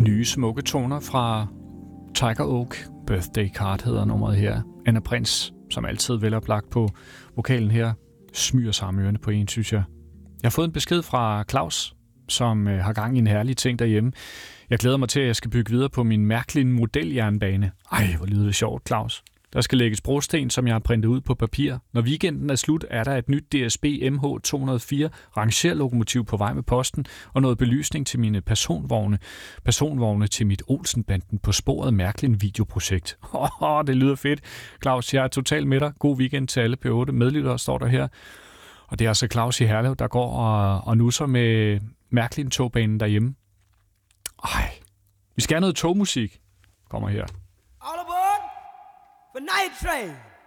Nye smukke toner fra Tiger Oak. Birthday Card hedder nummeret her. Anna Prins, som altid veloplagt på vokalen her, smyger sig om ørerne på en, synes jeg. Jeg har fået en besked fra Claus, som har gang i en herlig ting derhjemme. Jeg glæder mig til, at jeg skal bygge videre på min mærkelige modeljernbane. Ej, hvor lyder det sjovt, Claus. Der skal lægges brosten, som jeg har printet ud på papir. Når weekenden er slut, er der et nyt DSB MH204 rangerlokomotiv på vej med posten, og noget belysning til mine personvogne. Personvogne til mit Olsenbanden på sporet mærkeligt videoprojekt. Det lyder fedt. Claus, jeg er totalt med dig. God weekend til alle P8 medlyttere, står der her. Og det er altså Claus i Herlev, der går og nusser med mærkeligt togbanen derhjemme. Ej, vi skal have noget togmusik. Kommer her. All aboard for Night Train.